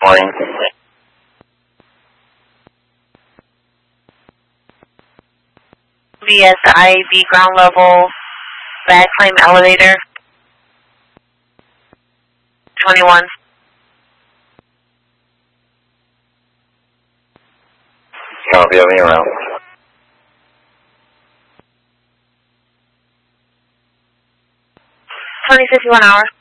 Morning. VSIV ground level, bag claim elevator, 21. I'll be having you around. 2051 hour.